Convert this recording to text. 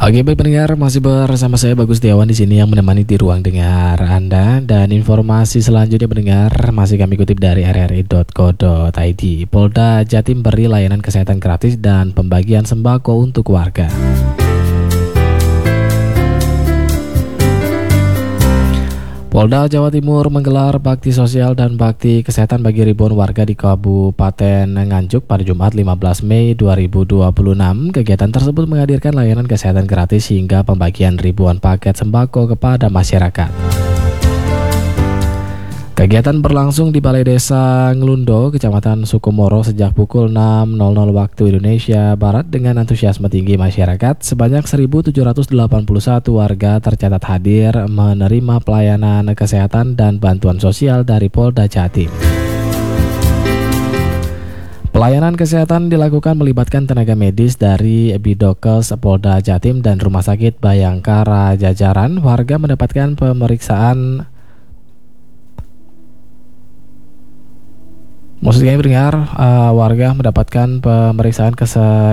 Oke, baik pendengar, masih bersama saya Bagus Setiawan di sini yang menemani di ruang dengar Anda, dan informasi selanjutnya pendengar masih kami kutip dari rri.co.id. Polda Jatim beri layanan kesehatan gratis dan pembagian sembako untuk warga. Polda Jawa Timur menggelar bakti sosial dan bakti kesehatan bagi ribuan warga di Kabupaten Nganjuk pada Jumat 15 Mei 2026. Kegiatan tersebut menghadirkan layanan kesehatan gratis hingga pembagian ribuan paket sembako kepada masyarakat. Kegiatan berlangsung di Balai Desa Nglundo, Kecamatan Sukomoro sejak pukul 6.00 waktu Indonesia Barat dengan antusiasme tinggi masyarakat. Sebanyak 1.781 warga tercatat hadir menerima pelayanan kesehatan dan bantuan sosial dari Polda Jatim. Pelayanan kesehatan dilakukan melibatkan tenaga medis dari Bidokes Polda Jatim dan Rumah Sakit Bayangkara Jajaran. Warga mendapatkan pemeriksaan warga mendapatkan pemeriksaan kesehatan